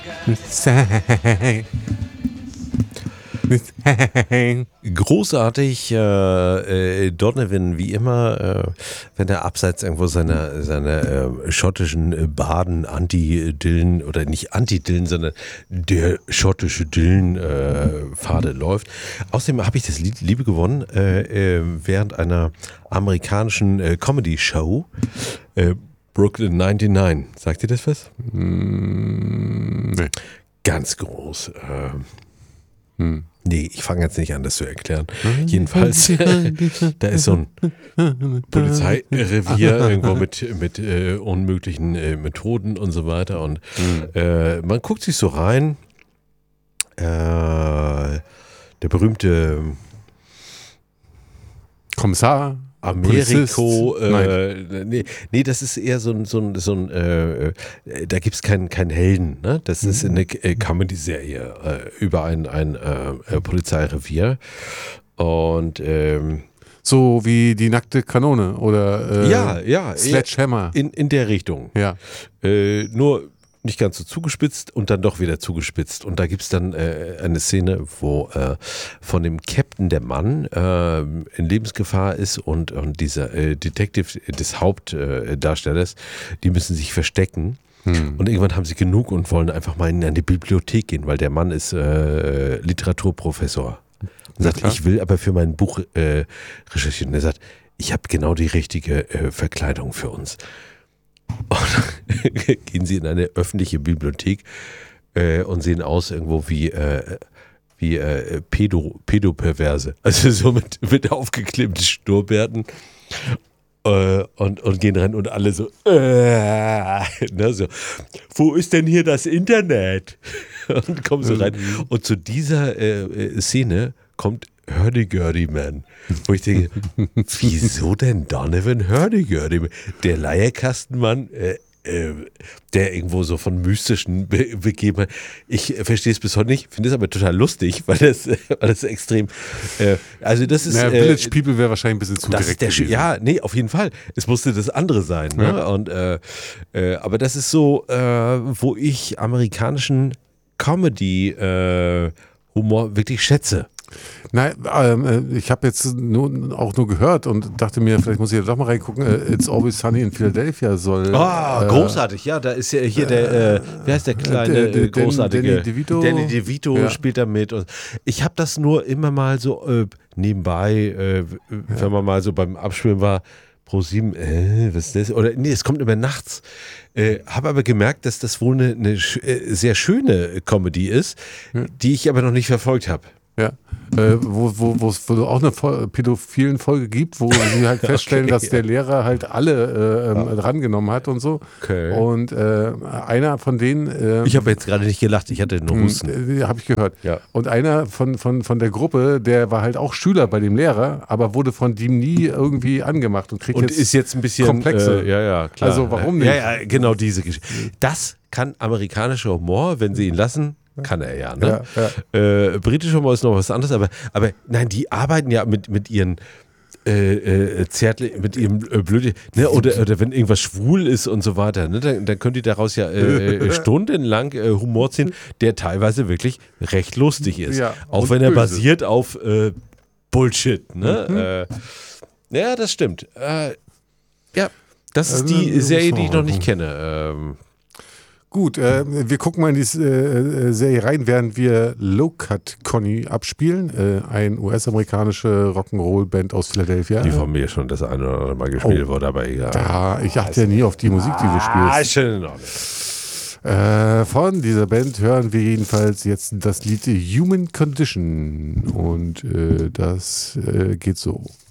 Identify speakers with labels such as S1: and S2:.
S1: Großartig, Donovan, wie immer, wenn er abseits irgendwo seiner schottischen Baden Anti-Dylan, oder nicht Anti-Dylan, sondern der schottische Dylan-Pfade läuft. Außerdem habe ich das Lied Liebe gewonnen während einer amerikanischen Comedy-Show, Brooklyn 99. Sagt ihr das was?
S2: Nee.
S1: Ganz groß. Nee, ich fange jetzt nicht an, das zu erklären. Jedenfalls, da ist so ein Polizeirevier irgendwo mit unmöglichen Methoden und so weiter. Und man guckt sich so rein. Der berühmte
S2: Kommissar?
S1: Ameriko, nee, das ist eher so ein da gibt es keinen Helden, ne? Das ist eine Comedy-Serie über ein Polizeirevier und
S2: so wie die nackte Kanone oder
S1: ja,
S2: Sledgehammer.
S1: In der Richtung.
S2: Ja.
S1: Nur nicht ganz so zugespitzt und dann doch wieder zugespitzt. Und da gibt es dann eine Szene, wo von dem Captain der Mann in Lebensgefahr ist und dieser Detective des Hauptdarstellers, die müssen sich verstecken. Und irgendwann haben sie genug und wollen einfach mal in eine Bibliothek gehen, weil der Mann ist Literaturprofessor. Und sagt, ich will aber für mein Buch recherchieren. Und er sagt, ich habe genau die richtige Verkleidung für uns. Und gehen sie in eine öffentliche Bibliothek und sehen aus irgendwo wie Pädoperverse. Also so mit aufgeklebten Schnurrbärten und gehen rein und alle so, so, wo ist denn hier das Internet? Und kommen so rein. Und zu dieser Szene kommt Hurdy-Gurdy Man. Wo ich denke, wieso denn Donovan Hurdy-Gurdy Man? Der Leierkastenmann, der irgendwo so von mystischen Begebenheiten. Ich verstehe es bis heute nicht, finde es aber total lustig, weil das extrem, also das ist...
S2: Village People wäre wahrscheinlich ein bisschen zu direkt gewesen.
S1: Ja, nee, auf jeden Fall. Es musste das andere sein. Ne? Ja. Und, aber das ist so, wo ich amerikanischen Comedy-Humor wirklich schätze.
S2: Nein, ich habe jetzt nur gehört und dachte mir, vielleicht muss ich ja doch mal reingucken. It's Always Sunny in Philadelphia soll.
S1: Großartig, ja, da ist ja hier der, wie heißt der kleine, großartige Danny DeVito spielt da mit. Und ich habe das nur immer mal so nebenbei, wenn man mal so beim Abspielen war, Pro7, was ist das? Oder nee, es kommt immer nachts. Habe aber gemerkt, dass das wohl eine sehr schöne Comedy ist, die ich aber noch nicht verfolgt habe.
S2: Ja, wo es auch eine pädophilen Folge gibt, wo sie halt feststellen, dass der Lehrer halt alle drangenommen hat und so.
S1: Okay.
S2: Und einer von denen...
S1: ich habe jetzt gerade nicht gelacht, ich hatte nur Husten.
S2: Habe ich gehört.
S1: Ja.
S2: Und einer von der Gruppe, der war halt auch Schüler bei dem Lehrer, aber wurde von dem nie irgendwie angemacht und kriegt
S1: und ist jetzt ein bisschen...
S2: Komplexe.
S1: Ja, klar.
S2: Also warum nicht?
S1: Ja, genau diese Geschichte. Das kann amerikanischer Humor, wenn sie ihn lassen... Kann er ja, ne? Ja. Britischer Humor ist noch was anderes, aber nein, die arbeiten ja mit ihren mit ihrem Blöde, ne? Oder wenn irgendwas schwul ist und so weiter, ne? Dann könnt ihr daraus ja stundenlang Humor ziehen, der teilweise wirklich recht lustig ist. Ja, auch wenn er basiert auf Bullshit, ne? Ja, das stimmt. Ja, das ist die Serie, die ich noch nicht kenne.
S2: Gut, wir gucken mal in die Serie rein, während wir Low Cut Connie abspielen, eine US-amerikanische Rock'n'Roll-Band aus Philadelphia.
S1: Die von mir schon das eine oder andere Mal gespielt wurde, aber egal.
S2: Ja, ich achte ja nie auf die Musik, die du spielst.
S1: Schön.
S2: Von dieser Band hören wir jedenfalls jetzt das Lied Human Condition und das geht so.